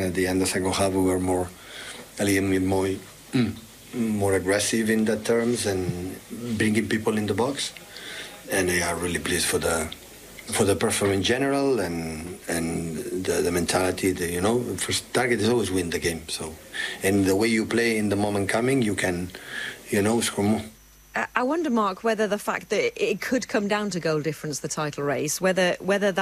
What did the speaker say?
at the end of the second half we were a little bit more aggressive in that terms and bringing people in the box. And I are really pleased for the performance in general and the mentality that, you know, first target is always win the game. So, and the way you play in the moment coming, you can, you know, score more. I wonder, Mark, whether the fact that it could come down to goal difference, the title race, whether that